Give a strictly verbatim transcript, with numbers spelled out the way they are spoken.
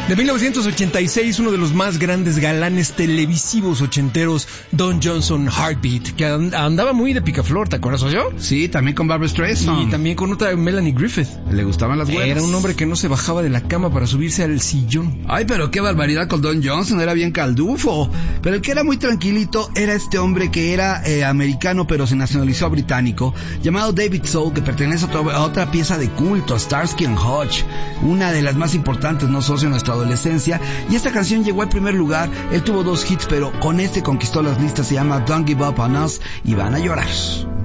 De mil novecientos ochenta y seis, uno de los más grandes galanes televisivos ochenteros, Don Johnson, Heartbeat, que andaba muy de picaflor, ¿te acuerdas yo? Sí, también con Barbra Streisand. Y también con otra, Melanie Griffith. Le gustaban las güeras. Era un hombre que no se bajaba de la cama para subirse al sillón. Ay, pero qué barbaridad con Don Johnson, era bien caldufo. Pero el que era muy tranquilito era este hombre que era eh, americano pero se nacionalizó británico, llamado David Soul, que pertenece a otra, a otra pieza de culto, a Starsky and Hutch, una de las más importantes, no socio, en nuestra adolescencia, y esta canción llegó al primer lugar. Él tuvo dos hits, pero con este conquistó las listas. Se llama Don't Give Up on Us y van a llorar.